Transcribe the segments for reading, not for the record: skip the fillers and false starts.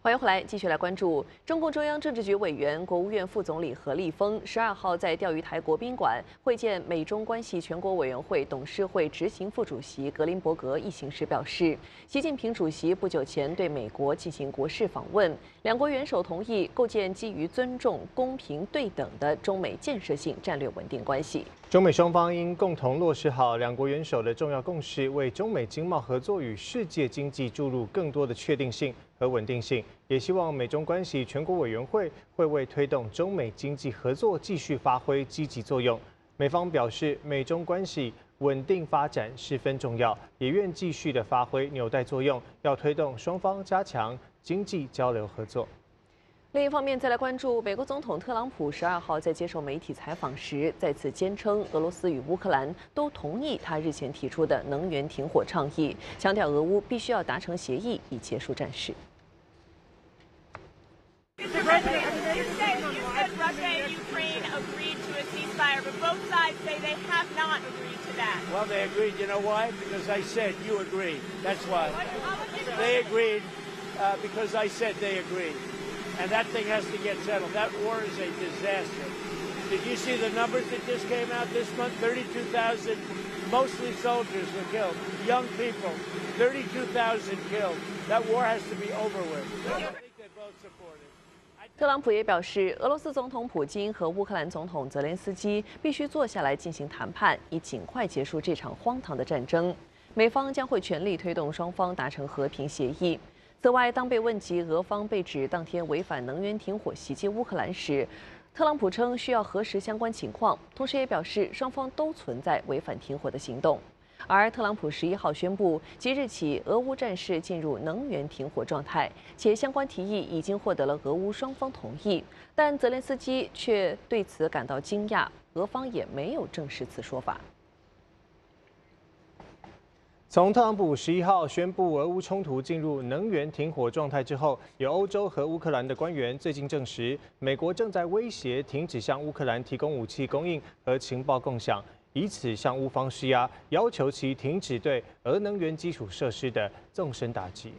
欢迎回来，继续来关注中共中央政治局委员、国务院副总理何立峰12号在钓鱼台国宾馆会见美中关系全国委员会董事会执行副主席格林伯格一行时表示，习近平主席不久前对美国进行国事访问，两国元首同意构建基于尊重、公平、对等的中美建设性战略稳定关系。 中美双方应共同落实好两国元首的重要共识，为中美经贸合作与世界经济注入更多的确定性和稳定性。也希望美中关系全国委员会会为推动中美经济合作继续发挥积极作用。美方表示，美中关系稳定发展十分重要，也愿继续的发挥纽带作用，要推动双方加强经济交流合作。 另一方面，再来关注美国总统特朗普12号在接受媒体采访时，再次坚称俄罗斯与乌克兰都同意他日前提出的能源停火倡议，强调俄乌必须要达成协议以结束战事。 Mr. President, you said Russia and Ukraine agreed to a ceasefire, but both sides say they have not agreed to that. Well, they agreed. You know why? Because I said you agreed. That's why. They agreed because I said they agreed. And that thing has to get settled. That war is a disaster. Did you see the numbers that just came out this month? 32,000, mostly soldiers were killed, young people, 32,000 killed. That war has to be over with. I think they both support it. 特朗普也表示，俄罗斯总统普京和乌克兰总统泽连斯基必须坐下来进行谈判，以尽快结束这场荒唐的战争。美方将会全力推动双方达成和平协议。此外，当被问及俄方被指当天违反能源停火袭击乌克兰时，特朗普称需要核实相关情况，同时也表示双方都存在违反停火的行动。而特朗普11号宣布，即日起俄乌战事进入能源停火状态，且相关提议已经获得了俄乌双方同意。但泽连斯基却对此感到惊讶，俄方也没有证实此说法。 从特朗普11号宣布俄乌冲突进入能源停火状态之后，有欧洲和乌克兰的官员最近证实，美国正在威胁停止向乌克兰提供武器供应和情报共享，以此向乌方施压，要求其停止对俄能源基础设施的纵深打击。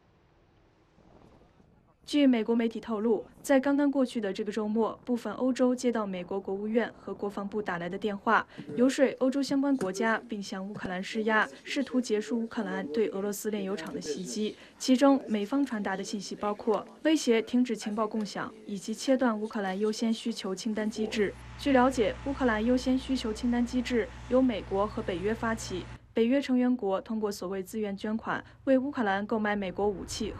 据美国媒体透露，在刚刚过去的这个周末，部分欧洲接到美国国务院和国防部打来的电话，游说欧洲相关国家，并向乌克兰施压，试图结束乌克兰对俄罗斯炼油厂的袭击。其中，美方传达的信息包括威胁停止情报共享，以及切断乌克兰优先需求清单机制。据了解，乌克兰优先需求清单机制由美国和北约发起，北约成员国通过所谓自愿捐款，为乌克兰购买美国武器